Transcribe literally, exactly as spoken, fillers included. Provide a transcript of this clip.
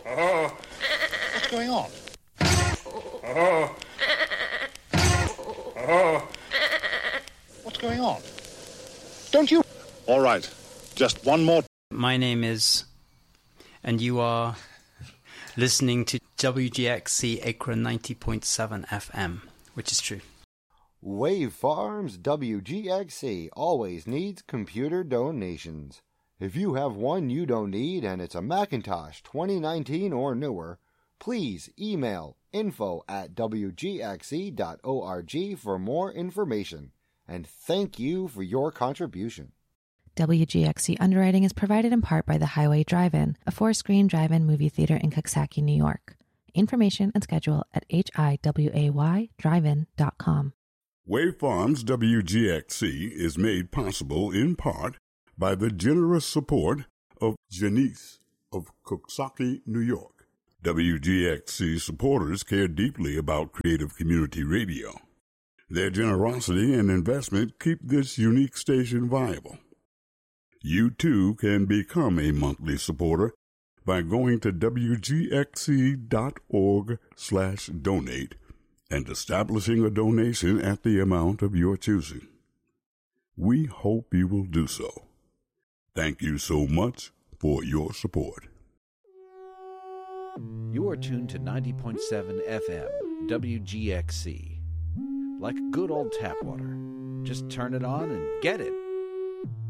What's going on? What's going on? Don't you... All right. Just one more... My name is... And you are listening to W G X C Acra ninety point seven F M, which is true. Wavefarms W G X C always needs computer donations. If you have one you don't need and it's a Macintosh twenty nineteen or newer, please email info at w g x c dot org for more information. And thank you for your contribution. W G X C underwriting is provided in part by the Highway Drive-In, a four-screen drive-in movie theater in Coxsackie, New York. Information and schedule at h i w a y drive in dot com. Wavefarms W G X C is made possible in part by the generous support of Janice of Coxsackie, New York. W G X C supporters care deeply about Creative Community Radio. Their generosity and investment keep this unique station viable. You too can become a monthly supporter by going to w g x c dot org slash donate and establishing a donation at the amount of your choosing. We hope you will do so. Thank you so much for your support. You are tuned to ninety point seven F M, W G X C. Like good old tap water. Just turn it on and get it.